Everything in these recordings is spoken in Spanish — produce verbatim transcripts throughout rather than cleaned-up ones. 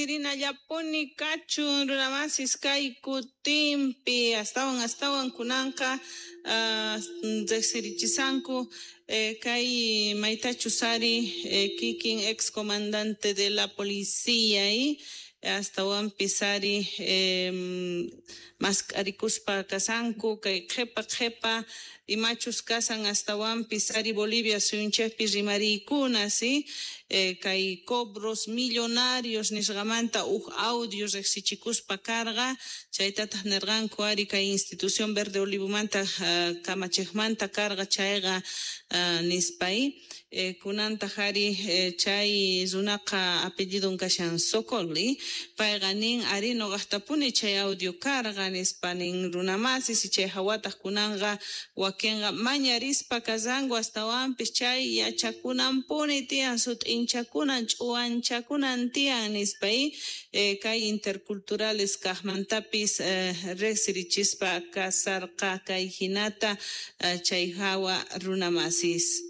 Irina Yaponi Kachun Runamasis Kai Kutimpi astawan astawan kunanka Zexirichisanku Kai Maitachu Sari Kikin ex comandante de la policía y astawan pisari Mascarikuspa Kasanku Kai Jepa Jepa y machos casan hasta Juan Pisari Bolivia Sunchepi Rimari Kunasi eh, Kai cobros millonarios Nisgamanta uh audios exichicuspa carga Chaitata Nergan Kuari Kai institución verde olivumanta uh, Kamachegmanta carga Chaega uh, Nispai eh, Kunanta Hari eh, Chai Zunaka apellido un Kashan Sokoli Paiganin Arino Gastapuni Chay audio carga Nispanin Runamasi si Chay Hawata Kunanga Wakenga mañarispa kazango hasta wampis chay yachakunan puni tian sut inchakunan chuanchakunan tian nispai eh, kay interculturales kahmantapis eh, resirichispa kasarqa kay hinata eh, chay hawa runamasis.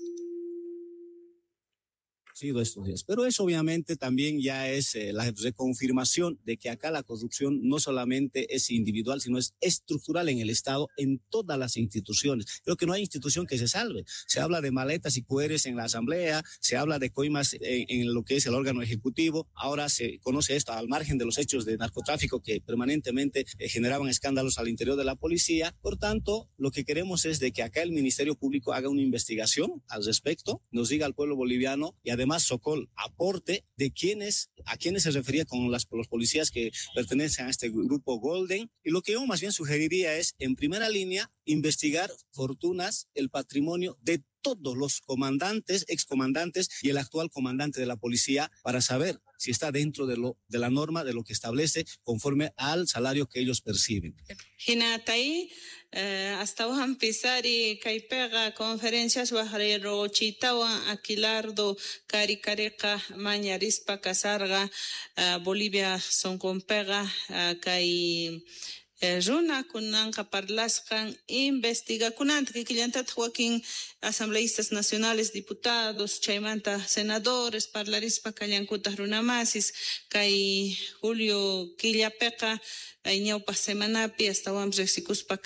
Estos días. Pero eso obviamente también ya es eh, la reconfirmación de que acá la corrupción no solamente es individual, sino es estructural en el Estado, en todas las instituciones. Creo que no hay institución que se salve. Se habla de maletas y cueres en la Asamblea, se habla de coimas en, en lo que es el órgano ejecutivo. Ahora se conoce esto al margen de los hechos de narcotráfico que permanentemente eh, generaban escándalos al interior de la policía. Por tanto, lo que queremos es de que acá el Ministerio Público haga una investigación al respecto, nos diga al pueblo boliviano y además más Sokol aporte de quiénes, a quiénes se refería con las, los policías que pertenecen a este grupo Golden. Y lo que yo más bien sugeriría es, en primera línea, investigar fortunas, el patrimonio de todos los comandantes, excomandantes y el actual comandante de la policía para saber si está dentro de lo de la norma de lo que establece conforme al salario que ellos perciben. Hinatay eh, hasta Juan Pisari Caipega conferencias Bajarero Chitawa Aquilardo Caricareca Mañarispa Casarga uh, Bolivia son con pega uh, Cai Runa kunanka parlascan investiga kunanta que killantat Joaquín asambleístas nacionales, diputados, chaimanta senadores, parlarispa callancutas runamasis, kai Julio Quillapeca, ay ñaupa semanapi hasta wamsexicuspa